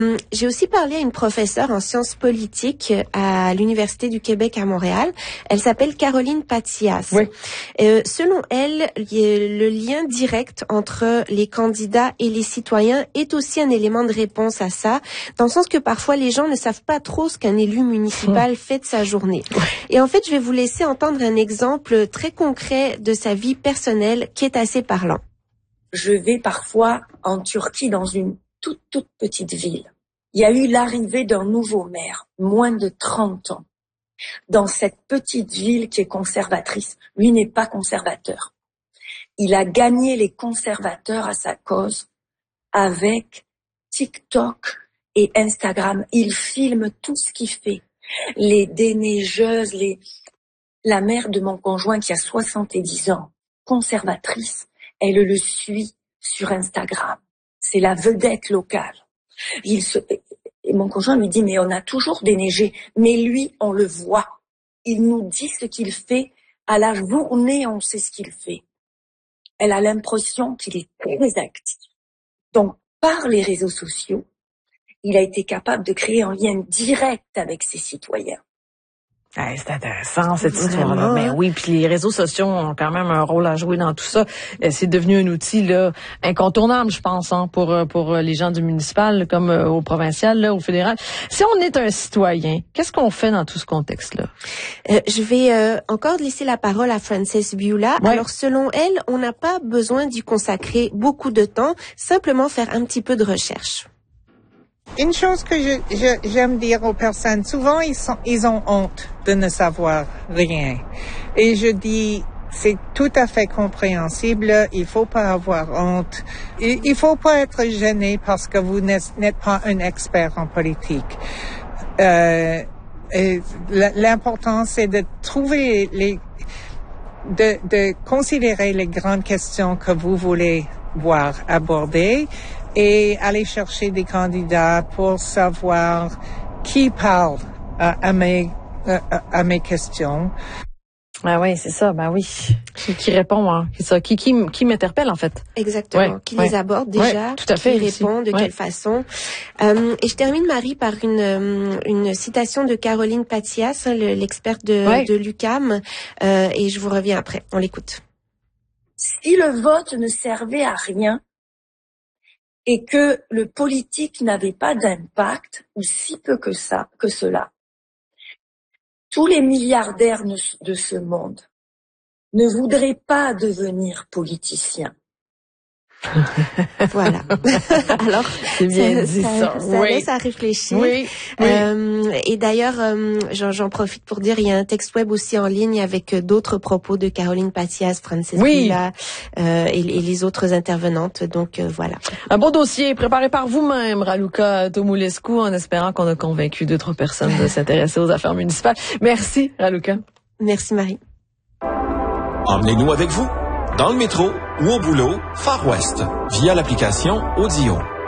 J'ai aussi parlé à une professeure en sciences politiques à l'Université du Québec à Montréal. Elle s'appelle Caroline Patsias. Oui. Selon elle, le lien direct entre les candidats et les citoyens est aussi un élément de réponse à ça, dans le sens que parfois les gens ne savent pas trop ce qu'un élu municipal fait de sa journée. Et en fait, je vais vous laisser entendre un exemple très concret de sa vie personnelle qui est assez parlant. Je vais parfois en Turquie dans une toute petite ville. Il y a eu l'arrivée d'un nouveau maire, moins de 30 ans, dans cette petite ville qui est conservatrice. Lui n'est pas conservateur. Il a gagné les conservateurs à sa cause avec TikTok et Instagram. Il filme tout ce qu'il fait. Les déneigeuses, la mère de mon conjoint qui a 70 ans, conservatrice, elle le suit sur Instagram. C'est la vedette locale. Et mon conjoint lui dit, mais on a toujours déneigé. Mais lui, on le voit. Il nous dit ce qu'il fait. À la journée, on sait ce qu'il fait. Elle a l'impression qu'il est très actif. Donc, par les réseaux sociaux, il a été capable de créer un lien direct avec ses citoyens. Ouais, c'est intéressant, cette histoire-là. Mais oui, puis les réseaux sociaux ont quand même un rôle à jouer dans tout ça. C'est devenu un outil là incontournable, je pense, pour les gens du municipal comme au provincial, là, au fédéral. Si on est un citoyen, qu'est-ce qu'on fait dans tout ce contexte-là? Je vais encore laisser la parole à Frances Biula. Ouais. Alors, selon elle, on n'a pas besoin d'y consacrer beaucoup de temps, simplement faire un petit peu de recherche. Une chose que j'aime dire aux personnes, souvent ils ont honte de ne savoir rien. Et je dis, c'est tout à fait compréhensible, il faut pas avoir honte. Il faut pas être gêné parce que vous n'êtes pas un expert en politique. L'important c'est de trouver de considérer les grandes questions que vous voulez voir abordées et aller chercher des candidats pour savoir qui parle à mes questions. Ah oui, c'est ça, ben oui. Qui répond, hein, c'est ça, qui m'interpelle en fait. Exactement, qui les aborde déjà, tout à fait, qui répond, de quelle façon. Et je termine, Marie, par une citation de Caroline Patsias, l'experte de l'UQAM, et je vous reviens après. On l'écoute. Si le vote ne servait à rien, et que le politique n'avait pas d'impact, ou si peu que cela, tous les milliardaires de ce monde ne voudraient pas devenir politiciens. Voilà. Alors, c'est bien dit ça. Ça laisse à réfléchir. Oui. Et d'ailleurs, j'en profite pour dire, il y a un texte web aussi en ligne avec d'autres propos de Caroline Patsias, Frances Biula, et les autres intervenantes. Donc voilà. Un beau dossier préparé par vous-même, Raluca Tomulescu, en espérant qu'on a convaincu 2-3 personnes de s'intéresser aux affaires municipales. Merci, Raluca. Merci, Marie. Emmenez-nous avec vous. Dans le métro ou au boulot, Far West, via l'application Audio.